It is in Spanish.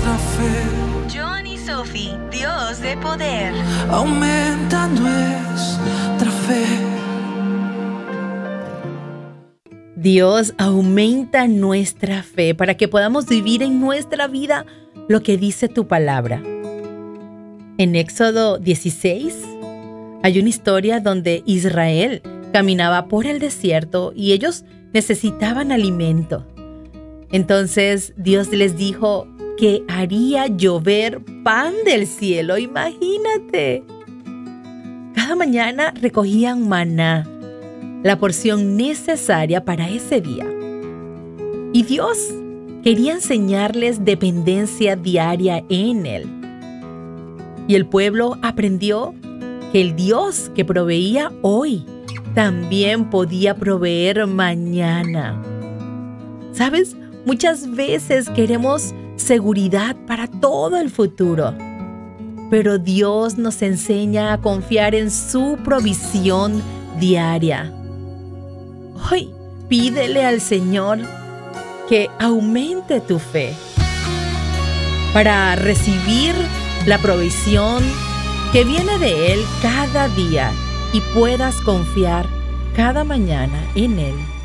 nuestra fe. John y Sophie, Dios de poder. Aumenta nuestra fe. Dios aumenta nuestra fe para que podamos vivir en nuestra vida lo que dice tu palabra. En Éxodo 16 hay una historia donde Israel caminaba por el desierto y ellos necesitaban alimento. Entonces Dios les dijo que haría llover pan del cielo. Imagínate. Cada mañana recogían maná, la porción necesaria para ese día. Y Dios quería enseñarles dependencia diaria en Él. Y el pueblo aprendió que el Dios que proveía hoy también podía proveer mañana. ¿Sabes? Muchas veces queremos seguridad para todo el futuro, pero Dios nos enseña a confiar en su provisión diaria. Hoy pídele al Señor que aumente tu fe para recibir la provisión que viene de Él cada día y puedas confiar cada mañana en Él.